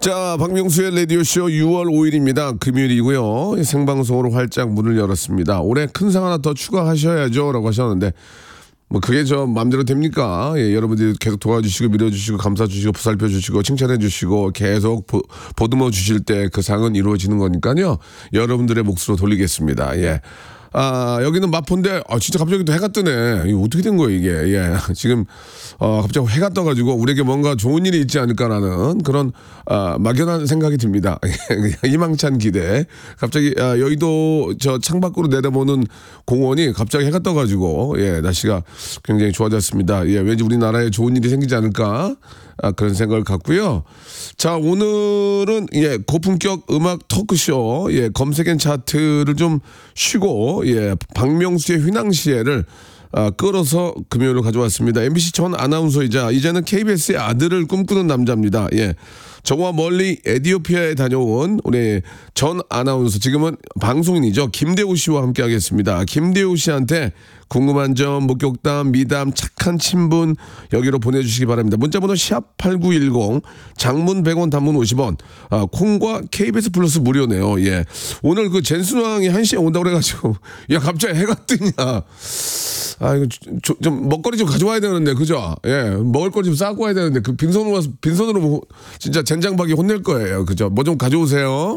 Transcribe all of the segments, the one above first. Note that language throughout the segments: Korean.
자, 박명수의 라디오쇼 6월 5일입니다. 금요일이고요. 생방송으로 활짝 문을 열었습니다. 올해 큰 상 하나 더 추가하셔야죠 라고 하셨는데 뭐 그게 저 마음대로 됩니까? 예, 여러분들이 계속 도와주시고 밀어주시고 감싸주시고 보살펴주시고 칭찬해주시고 계속 보듬어 주실 때 그 상은 이루어지는 거니까요. 여러분들의 몫으로 돌리겠습니다. 예. 아, 여기는 마포인데, 진짜 갑자기 또 해가 뜨네. 이거 어떻게 된 거예요, 이게. 예. 지금, 갑자기 해가 떠가지고 우리에게 뭔가 좋은 일이 있지 않을까라는 그런, 막연한 생각이 듭니다. 희망찬 기대. 갑자기, 여의도 저 창밖으로 내다보는 공원이 갑자기 해가 떠가지고, 예, 날씨가 굉장히 좋아졌습니다. 예, 왠지 우리나라에 좋은 일이 생기지 않을까. 그런 생각을 갖고요. 자, 오늘은 예, 고품격 음악 토크쇼 예, 검색엔 차트를 좀 쉬고 예, 박명수의 휘낭시에를 끌어서 금요일로 가져왔습니다. MBC 전 아나운서이자 이제는 KBS의 아들을 꿈꾸는 남자입니다. 예. 저와 멀리 에티오피아에 다녀온 우리 전 아나운서 지금은 방송인이죠. 김대우 씨와 함께 하겠습니다. 김대우 씨한테 궁금한 점, 목격담, 미담, 착한 친분 여기로 보내주시기 바랍니다. 문자번호 샵8910 장문 100원 단문 50원 콩과 KBS 플러스 무료네요. 예. 오늘 그 젠순왕이 1시에 온다고 그래가지고 야 갑자기 해가 뜨냐. 이거 좀 먹거리 좀 가져와야 되는데 그죠? 예, 먹을 거 좀 싸고 와야 되는데 그 빈손으로 진짜 젠장박이 혼낼 거예요. 그죠? 뭐 좀 가져오세요.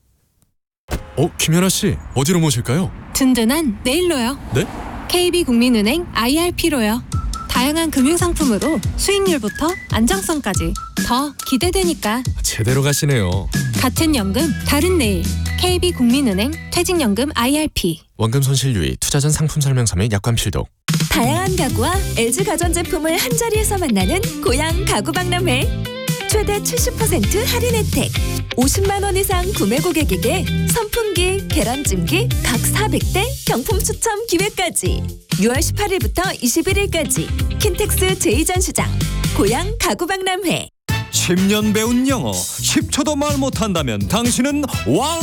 김연아 씨 어디로 모실까요? 든든한 네일로요. 네? KB국민은행 IRP로요. 다양한 금융상품으로 수익률부터 안정성까지 더 기대되니까 제대로 가시네요. 같은 연금 다른 내일 KB국민은행 퇴직연금 IRP. 원금 손실 유의, 투자 전 상품 설명서 및 약관 필독. 다양한 가구와 LG 가전제품을 한자리에서 만나는 고양 가구박람회. 최대 70% 할인 혜택. 50만 원 이상 구매 고객에게 선풍기, 계란찜기 각 400대 경품 추첨 기회까지. 6월 18일부터 21일까지 킨텍스 제2전시장 고양 가구박람회. 10년 배운 영어 10초도 말 못한다면 당신은 왕